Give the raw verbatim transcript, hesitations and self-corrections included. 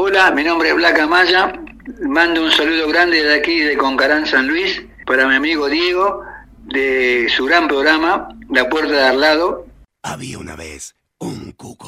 Hola, mi nombre es Blanca Maya. Mando un saludo grande de aquí, de Concarán, San Luis, para mi amigo Diego, de su gran programa, La Puerta de Al Lado. Había una vez un cuco.